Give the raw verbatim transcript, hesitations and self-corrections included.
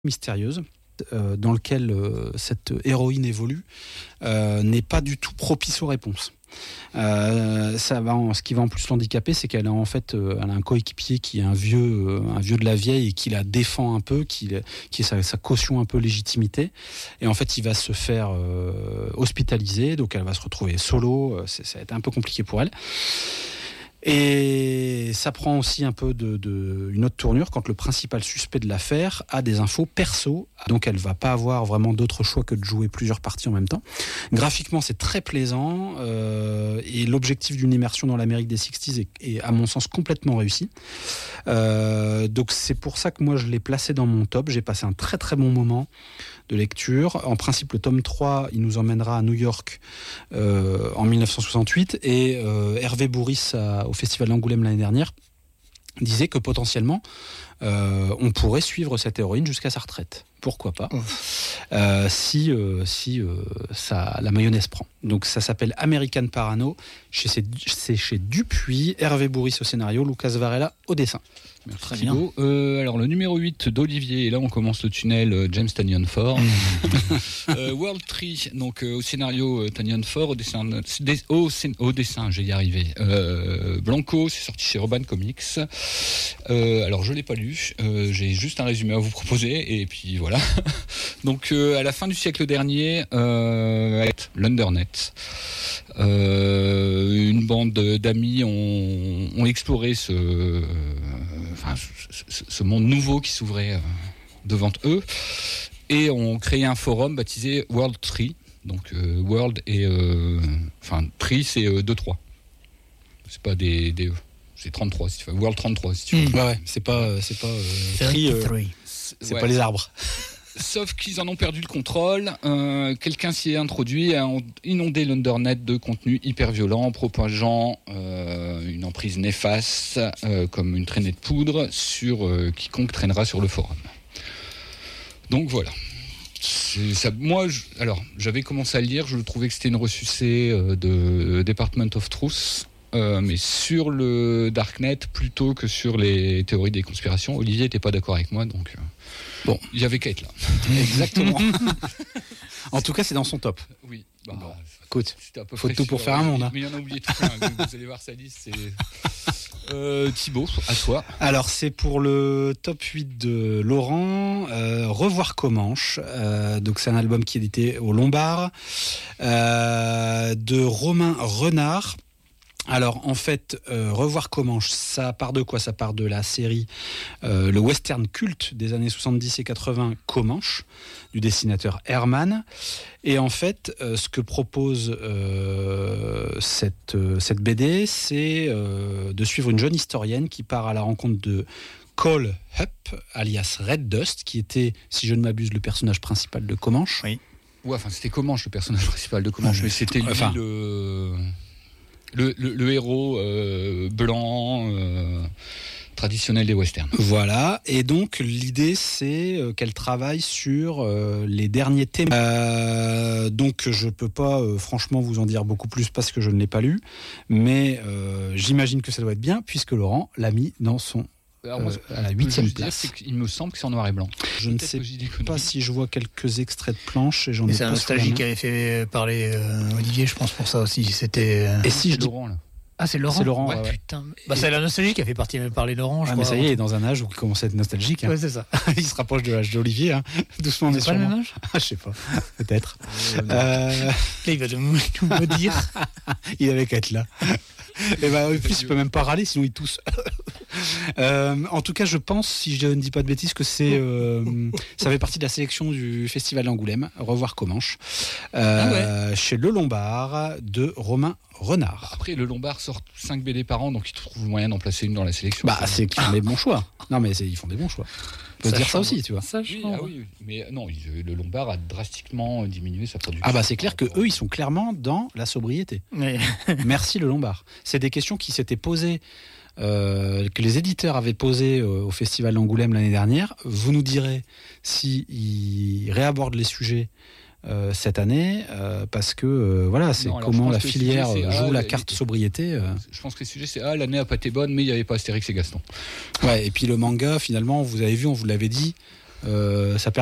mystérieuse euh, dans lequel euh, cette héroïne évolue euh, n'est pas du tout propice aux réponses. Euh, ça va en, ce qui va en plus l'handicaper, c'est qu'elle a en fait euh, elle a un coéquipier qui est un vieux, euh, un vieux de la vieille et qui la défend un peu, qui, qui est sa, sa caution un peu légitimité. Et en fait, il va se faire euh, hospitaliser, donc elle va se retrouver solo. Euh, c'est, ça va être un peu compliqué pour elle. Et ça prend aussi un peu de, de une autre tournure quand le principal suspect de l'affaire a des infos perso, donc elle va pas avoir vraiment d'autre choix que de jouer plusieurs parties en même temps. Graphiquement, c'est très plaisant euh, et l'objectif d'une immersion dans l'Amérique des sixties est, est à mon sens complètement réussi. Euh, donc c'est pour ça que moi je l'ai placé dans mon top. J'ai passé un très très bon moment de lecture. En principe, le tome trois, il nous emmènera à New York euh, en dix-neuf cent soixante-huit et euh, Hervé Bourris a, au Festival d'Angoulême l'année dernière disait que potentiellement euh, on pourrait suivre cette héroïne jusqu'à sa retraite. Pourquoi pas euh, si, euh, si euh, ça, la mayonnaise prend. Donc ça s'appelle American Parano, chez, c'est chez Dupuis, Hervé Bourris au scénario, Lucas Varela au dessin. Merci Très Thibaut. Bien. Euh, alors le numéro huit d'Olivier, et là on commence le tunnel euh, James Tanyon Ford. euh, World Tree, donc euh, au scénario euh, Tanyon Ford, au dessin, des, au, au dessin, j'ai y arrivé. Euh, Blanco, c'est sorti chez Urban Comics. Euh, alors je l'ai pas lu, euh, j'ai juste un résumé à vous proposer et puis voilà. Donc euh, à la fin du siècle dernier, euh, l'Undernet, euh, une bande d'amis ont, ont exploré ce euh, Enfin, ce, ce monde nouveau qui s'ouvrait euh, devant eux et ont créé un forum baptisé World Tree. Donc euh, World et euh, enfin Tree c'est euh, deux trois. C'est pas des, des c'est trente-trois si tu veux. World trente-trois si tu veux. Mmh. Ouais, ouais, c'est pas c'est pas euh, Tree, euh, c'est, c'est ouais. pas les arbres. Sauf qu'ils en ont perdu le contrôle. Euh, quelqu'un s'y est introduit et a inondé l'Undernet de contenu hyper violent, propageant euh, une emprise néfaste, euh, comme une traînée de poudre, sur euh, quiconque traînera sur le forum. Donc voilà. C'est, ça, moi, je, alors, j'avais commencé à le lire, je trouvais que c'était une ressucée euh, de Department of Truth. Euh, mais sur le Darknet plutôt que sur les théories des conspirations. Olivier n'était pas d'accord avec moi, donc euh, bon, il y avait qu'à être là. Exactement. En tout cas, c'est dans son top. Oui. Bah, bon, écoute, faut tout pour faire un monde. Hein. Mais il y en a oublié tout plein. Vous allez voir sa liste. C'est... Euh, Thibaut, à toi. Alors, c'est pour le top huit de Laurent. Euh, Revoir Comanche. Euh, donc, c'est un album qui est édité au Lombard euh, de Romain Renard. Alors en fait, euh, Revoir Comanche, ça part de quoi ? Ça part de la série euh, le western culte des années soixante-dix et quatre-vingts Comanche, du dessinateur Herman. Et en fait, euh, ce que propose euh, cette, euh, cette B D, c'est euh, de suivre une jeune historienne qui part à la rencontre de Cole Hupp, alias Red Dust, qui était, si je ne m'abuse, le personnage principal de Comanche. Oui. Ouais, enfin c'était Comanche le personnage principal de Comanche, mmh. mais c'était lui enfin, le... Le, le, le héros euh, blanc euh, traditionnel des westerns. Voilà, et donc l'idée c'est euh, qu'elle travaille sur euh, les derniers thèmes. Euh, donc je peux pas euh, franchement vous en dire beaucoup plus parce que je ne l'ai pas lu, mais euh, j'imagine que ça doit être bien puisque Laurent l'a mis dans son Alors moi, euh, à la huitième place. Dire, il me semble que c'est en noir et blanc. Je Peut-être ne sais pas si je vois quelques extraits de planches et j'en ai c'est pas. C'est un nostalgie qui avait fait parler euh, Olivier, je pense pour ça aussi. C'était. Euh... Et si je dis Laurent là. Ah c'est Laurent. C'est Laurent. Ouais, ouais, ouais. Putain. Bah, c'est la nostalgie qui a fait partie parler Laurent. Je ah, crois, mais ça y est, il est dans un âge où il commence à être nostalgique. Hein. Ouais, c'est ça. Il se rapproche de l'âge d'Olivier, hein. Doucement mais sûrement. C'est pas le même âge ? Ah, je sais pas. Peut-être. Euh, euh... Là, il va tout me dire. Il avait qu'à être là. Et bah, en plus, il peut même pas râler, sinon il tousse. euh, en tout cas, je pense, si je ne dis pas de bêtises, que c'est, euh, ça fait partie de la sélection du Festival d'Angoulême, Revoir Comanche, euh, ah ouais. chez Le Lombard de Romain Renard. Après, Le Lombard sort cinq B D par an, donc ils trouvent moyen d'en placer une dans la sélection. Bah, c'est qu'ils font des bons choix. Non, mais c'est, ils font des bons choix. On peut ça dire ça aussi, tu vois. Ça oui, ah oui, mais non, le Lombard a drastiquement diminué sa production. Ah bah c'est clair que eux, ils sont clairement dans la sobriété. Oui. Merci Le Lombard. C'est des questions qui s'étaient posées, euh, que les éditeurs avaient posées euh, au Festival d'Angoulême l'année dernière. Vous nous direz s'ils réabordent les sujets euh, cette année, euh, parce que euh, voilà, c'est non, comment la filière sujets, joue ah, la carte les, sobriété. Euh. Je pense que les sujets, c'est ah, l'année n'a pas été bonne, mais il n'y avait pas Astérix et Gaston. Ouais, et puis le manga, finalement, vous avez vu, on vous l'avait dit, Euh, ça